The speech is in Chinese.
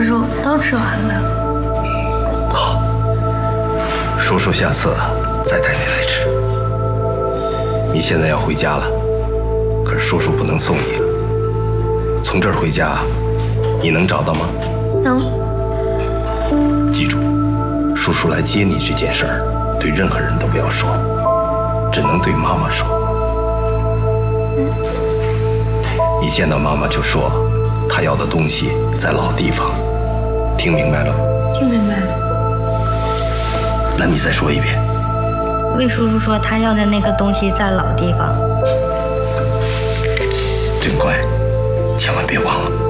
叔都吃完了。 好，叔叔下次再带你来吃。你现在要回家了，可是叔叔不能送你了。从这儿回家，你能找到吗？ 能。 记住，叔叔来接你这件事儿，对任何人都不要说，只能对妈妈说。你见到妈妈就说，她要的东西在老地方，听明白了吗？ 听明白了。 那你再说一遍。 魏叔叔说他要的那个东西在老地方。 真乖，千万别忘了。